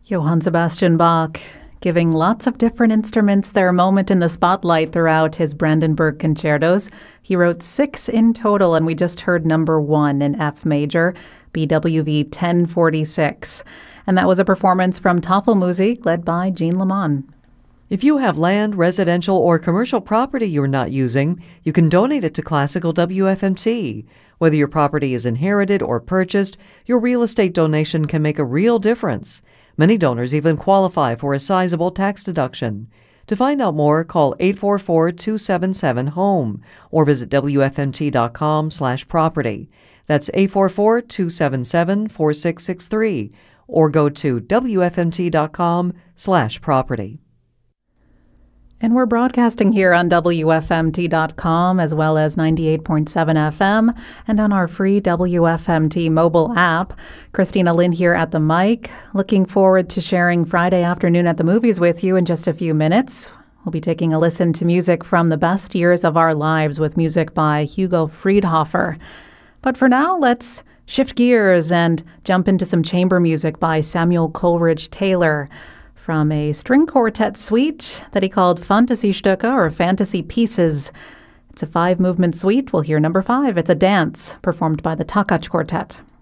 Johann Sebastian Bach, giving lots of different instruments their moment in the spotlight throughout his Brandenburg concertos. He wrote 6 in total, and we just heard number 1 in F major, BWV 1046. And that was a performance from Tafelmusik led by Jean Leman. If you have land, residential, or commercial property you're not using, you can donate it to Classical WFMT. Whether your property is inherited or purchased, your real estate donation can make a real difference. Many donors even qualify for a sizable tax deduction. To find out more, call 844-277-HOME or visit WFMT.com/property. That's 844-277-4663 or go to WFMT.com/property. And we're broadcasting here on WFMT.com as well as 98.7 FM and on our free WFMT mobile app. Christina Lynn here at the mic. Looking forward to sharing Friday afternoon at the movies with you in just a few minutes. We'll be taking a listen to music from the best years of our lives with music by Hugo Friedhofer. But for now, let's shift gears and jump into some chamber music by Samuel Coleridge Taylor, from a string quartet suite that he called Fantasiestücke, or Fantasy Pieces. It's a 5-movement suite. We'll hear number 5. It's a dance performed by the Takacs Quartet.